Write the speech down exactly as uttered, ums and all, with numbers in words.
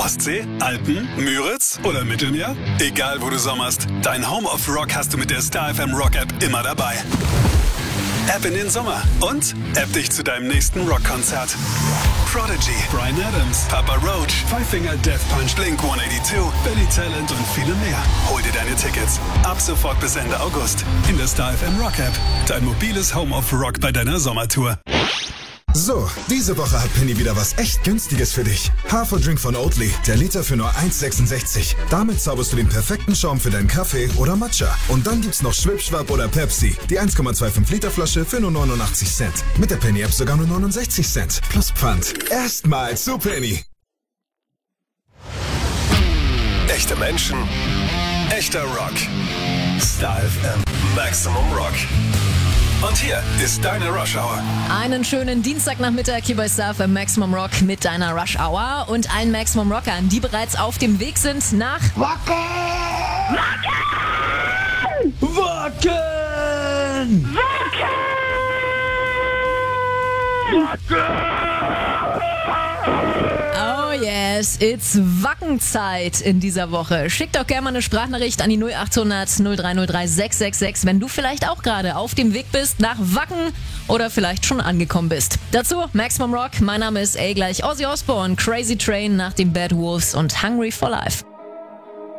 Ostsee, Alpen, Müritz oder Mittelmeer? Egal wo du sommerst, dein Home of Rock hast du mit der Star F M Rock App immer dabei. App in den Sommer und App dich zu deinem nächsten Rockkonzert. Prodigy, Bryan Adams, Papa Roach, Five Finger Death Punch, Blink hundertzweiundachtzig, Billy Talent und viele mehr. Hol dir deine Tickets ab sofort bis Ende August in der Star F M Rock App. Dein mobiles Home of Rock bei deiner Sommertour. So, diese Woche hat Penny wieder was echt Günstiges für dich. Haferdrink von Oatly, der Liter für nur eins sechsundsechzig. Damit zauberst du den perfekten Schaum für deinen Kaffee oder Matcha. Und dann gibt's noch Schwipschwap oder Pepsi, die eins Komma fünfundzwanzig Liter Flasche für nur neunundachtzig Cent. Mit der Penny App sogar nur neunundsechzig Cent. Plus Pfand. Erstmal zu Penny. Echte Menschen, echter Rock. Star F M Maximum Rock. Und hier ist deine Rush Hour. Einen schönen Dienstagnachmittag hier bei Star F M Maximum Rock mit deiner Rush Hour und allen Maximum Rockern, die bereits auf dem Weg sind nach Wacken! Wacken! Wacken! Wacken! Oh yes, it's Wackenzeit in dieser Woche. Schick doch gerne mal eine Sprachnachricht an die null achthundert null drei null drei sechs sechs sechs, wenn du vielleicht auch gerade auf dem Weg bist nach Wacken oder vielleicht schon angekommen bist. Dazu Maximum Rock, mein Name ist A gleich Ozzy Osbourne, Crazy Train nach den Bad Wolves und Hungry for Life.